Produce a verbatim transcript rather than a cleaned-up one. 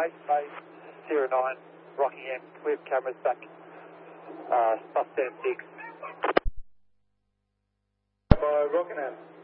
eight base zero nine, Rockingham, clear cameras back, uh, bus stand six. By Rockingham.